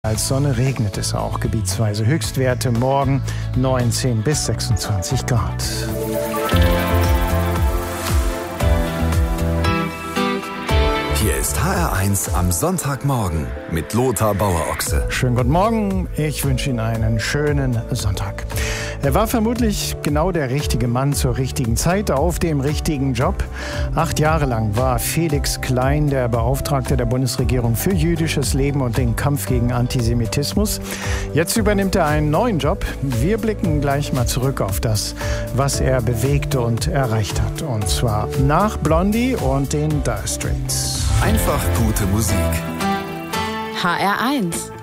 Als Sonne regnet es auch gebietsweise. Höchstwerte morgen 19 bis 26 Grad. Hier ist HR1 am Sonntagmorgen mit Lothar Bauer-Ochse. Schönen guten Morgen, ich wünsche Ihnen einen schönen Sonntag. Er war vermutlich genau der richtige Mann zur richtigen Zeit auf dem richtigen Job. 8 Jahre lang war Felix Klein der Beauftragte der Bundesregierung für jüdisches Leben und den Kampf gegen Antisemitismus. Jetzt übernimmt er einen neuen Job. Wir blicken gleich mal zurück auf das, was er bewegte und erreicht hat. Und zwar nach Blondie und den Dire Straits. Einfach gute Musik. HR1